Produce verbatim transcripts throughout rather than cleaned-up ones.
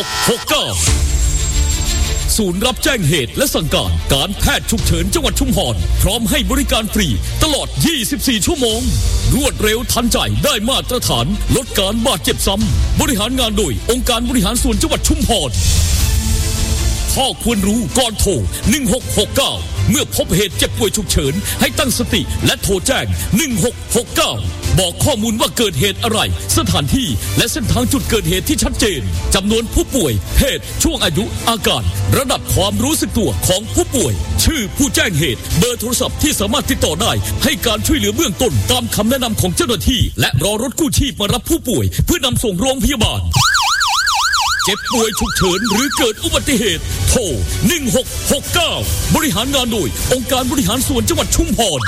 หกเก้าศูนย์รับแจ้งเหตุและสั่งการการแพทย์ฉุกเฉินจังหวัดชุมพรพร้อมให้บริการฟรีตลอดยี่สิบสี่ชั่วโมงรวดเร็วทันใจได้มาตรฐานลดการบาดเจ็บซ้ำบริหารงานโดยองค์การบริหารส่วนจังหวัดชุมพรข้อควรรู้ก่อนโทรหนึ่งหกหกเก้าเมื่อพบเหตุเจ็บป่วยฉุกเฉินให้ตั้งสติและโทรแจ้งหนึ่งหกหกเก้าบอกข้อมูลว่าเกิดเหตุอะไรสถานที่และเส้นทางจุดเกิดเหตุที่ชัดเจนจำนวนผู้ป่วยเพศช่วงอายุอาการระดับความรู้สึกตัวของผู้ป่วยชื่อผู้แจ้งเหตุเบอร์โทรศัพท์ที่สามารถติดต่อได้ให้การช่วยเหลือเบื้องต้นตามคำแนะนำของเจ้าหน้าที่และรอรถกู้ชีพมารับผู้ป่วยเพื่อนำส่งโรงพยาบาลเจ็บป่วยฉุกเฉินหรือเกิดอุบัติเหตุโทรหนึ่งหกหกเก้าบริหารงานโดยองค์การบริหารส่วนจังหวัดชุมพร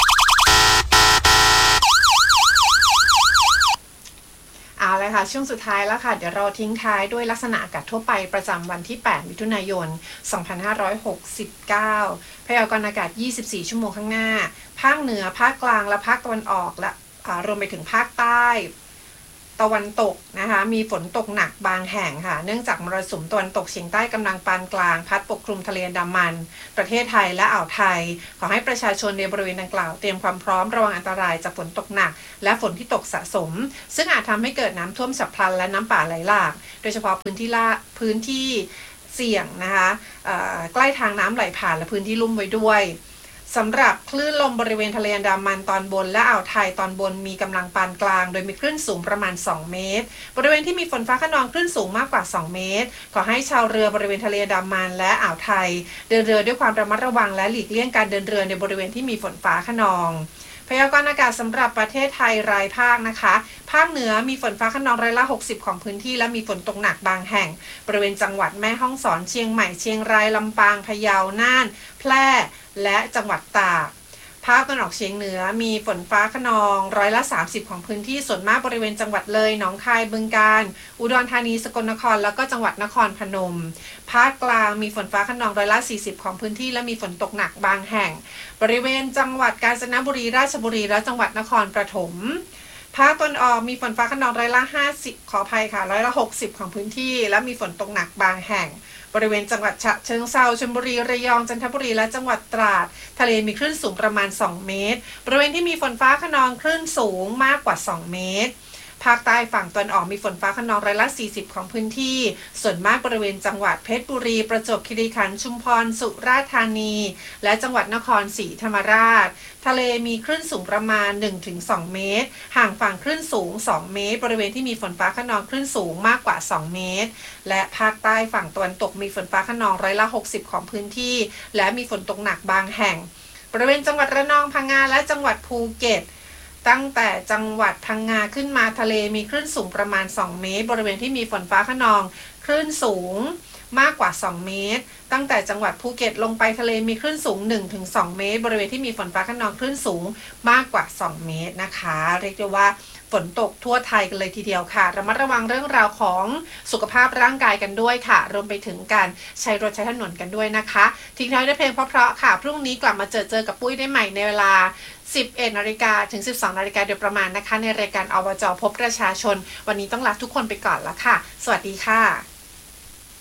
เอาเลยค่ะช่วงสุดท้ายแล้วค่ะเดี๋ยวเราทิ้งท้ายด้วยลักษณะอากาศทั่วไปประจำวันที่แปดมิถุนายนสองพันห้าร้อยหกสิบเก้าพยากรณ์อากาศยี่สิบสี่ชั่วโมงข้างหน้าภาคเหนือภาคกลางและภาคตะวันออกและรวมไปถึงภาคใต้ตะวันตกนะคะมีฝนตกหนักบางแห่งค่ะเนื่องจากมรสุมตะวันตกเฉียงใต้กำลังปานกลางพัดปกคลุมทะเลอันดามันประเทศไทยและอ่าวไทยขอให้ประชาชนในบริเวณดังกล่าวเตรียมความพร้อมระวังอันตรายจากฝนตกหนักและฝนที่ตกสะสมซึ่งอาจทำให้เกิดน้ำท่วมฉับพลันและน้ำป่าไหลหลากโดยเฉพาะพื้นที่ละพื้นที่เสี่ยงนะคะใกล้ทางน้ำไหลผ่านและพื้นที่ลุ่มไว้ด้วยสำหรับคลื่นลมบริเวณทะเลอันดามันตอนบนและอ่าวไทยตอนบนมีกำลังปานกลางโดยมีคลื่นสูงประมาณสองเมตรบริเวณที่มีฝนฟ้าคะนองคลื่นสูงมากกว่าสองเมตรขอให้ชาวเรือบริเวณทะเลอันดามันและอ่าวไทยเดินเรือด้วยความระมัดระวังและหลีกเลี่ยงการเดินเรือในบริเวณที่มีฝนฟ้าคะนองพยากรณ์อากาศสำหรับประเทศไทยรายภาคนะคะภาคเหนือมีฝนฟ้าคะนองร้อยละหกสิบของพื้นที่และมีฝนตกหนักบางแห่งบริเวณจังหวัดแม่ฮ่องสอนเชียงใหม่เชียงรายลำปางพะเยาน่านแพร่และจังหวัดตากภาคตะวันออกเฉียงเหนือมีฝนฟ้าคะนองร้อยละสามสิบของพื้นที่ส่วนมากบริเวณจังหวัดเลยหนองคายบึงกาฬอุดรธานีสกลนครแล้วก็จังหวัดนครพนมภาคกลางมีฝนฟ้าคะนองร้อยละสี่สิบของพื้นที่และมีฝนตกหนักบางแห่งบริเวณจังหวัดกาญจนบุรีราชบุรีและจังหวัดนครปฐมภาคตะวันออกมีฝนฟ้าคะนองร้อยละห้าสิบขออภัยค่ะร้อยละหกสิบของพื้นที่และมีฝนตกหนักบางแห่งบริเวณจังหวัดฉะเชิงเทราชลบุรีระยองจันทบุรีและจังหวัดตราดทะเลมีคลื่นสูงประมาณสองเมตรบริเวณที่มีฝนฟ้าคะนองคลื่นสูงมากกว่าสองเมตรภาคใต้ฝั่งตะวันออกมีฝนฟ้าคะนองร้อยละสี่สิบของพื้นที่ส่วนมากบริเวณจังหวัดเพชรบุรีประจวบคีรีขันธ์ชุมพรสุราษฎร์ธานีและจังหวัดนครศรีธรรมราชทะเลมีคลื่นสูงประมาณ หนึ่งถึงสอง เมตรห่างฝั่งคลื่นสูงสองเมตรบริเวณที่มีฝนฟ้าคะนองคลื่นสูงมากกว่าสองเมตรและภาคใต้ฝั่งตะวันตกมีฝนฟ้าคะนองร้อยละหกสิบของพื้นที่และมีฝนตกหนักบางแห่งบริเวณจังหวัดระนองพังงาและจังหวัดภูเก็ตตั้งแต่จังหวัดพังงาขึ้นมาทะเลมีคลื่นสูงประมาณสองเมตรบริเวณที่มีฝนฟ้าคะนองคลื่นสูงมากกว่าสองเมตรตั้งแต่จังหวัดภูเก็ตลงไปทะเลมีคลื่นสูง หนึ่งถึงสอง เมตรบริเวณที่มีฝนฟ้าคะนองคลื่นสูงมากกว่าสองเมตรนะคะเรียกได้ว่าฝนตกทั่วไทยกันเลยทีเดียวค่ะระมัดระวังเรื่องราวของสุขภาพร่างกายกันด้วยค่ะรวมไปถึงการใช้รถใช้ถนนกันด้วยนะคะทิ้งท้ายด้วยเพลงเพราะๆค่ะพรุ่งนี้กลับมาเจอเจอกับปุ้ยได้ใหม่ในเวลาสิบเอ็ดนาฬิกาถึงสิบสองนาฬิกาโดยประมาณนะคะในรายการอบจ.พบประชาชนวันนี้ต้องลาทุกคนไปก่อนแล้วค่ะสวัสดีค่ะ